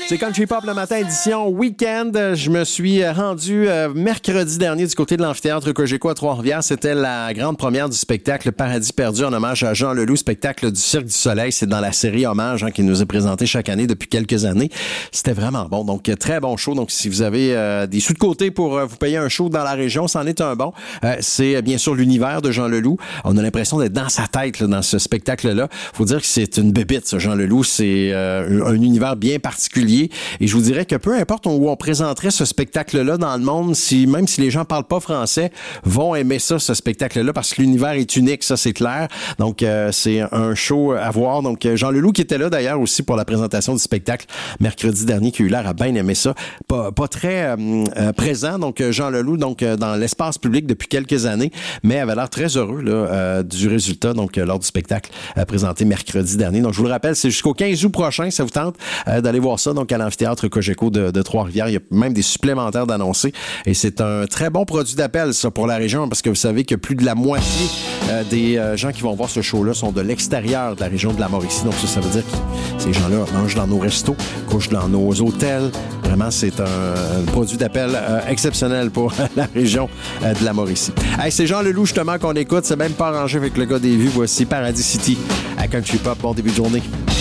C'est Country Pop le matin, édition week-end. Je me suis rendu mercredi dernier du côté de l'amphithéâtre Cogeco à Trois-Rivières. C'était la grande première du spectacle Paradis perdu en hommage à Jean Leloup, spectacle du Cirque du Soleil. C'est dans la série Hommage qui nous est présenté chaque année depuis quelques années. C'était vraiment bon. Donc, très bon show. Donc, si vous avez des sous de côté pour vous payer un show dans la région, c'en est un bon. C'est bien sûr l'univers de Jean Leloup. On a l'impression d'être dans sa tête là, dans ce spectacle-là. Faut dire que c'est une bébite, ça, Jean Leloup. C'est un univers bien particulier. Et je vous dirais que peu importe où on présenterait ce spectacle-là dans le monde, même si les gens parlent pas français, vont aimer ça, ce spectacle-là, parce que l'univers est unique, ça c'est clair. Donc c'est un show à voir. Donc Jean Leloup qui était là d'ailleurs aussi pour la présentation du spectacle mercredi dernier, qui a eu l'air à bien aimer ça. Pas très présent, donc Jean Leloup donc dans l'espace public depuis quelques années, mais avait l'air très heureux là, du résultat donc lors du spectacle présenté mercredi dernier. Donc je vous le rappelle, c'est jusqu'au 15 août prochain, ça vous tente d'aller voir ça donc à l'amphithéâtre Cogeco de Trois-Rivières. Il y a même des supplémentaires d'annoncer et c'est un très bon produit d'appel ça pour la région parce que vous savez que plus de la moitié des gens qui vont voir ce show-là sont de l'extérieur de la région de la Mauricie. Donc ça veut dire que ces gens-là mangent dans nos restos, couchent dans nos hôtels. Vraiment, c'est un produit d'appel exceptionnel pour la région de la Mauricie. Hey, c'est Jean Leloup justement qu'on écoute. C'est même pas arrangé avec le gars des vues. Voici Paradis City à Country Pop. Bon début de journée.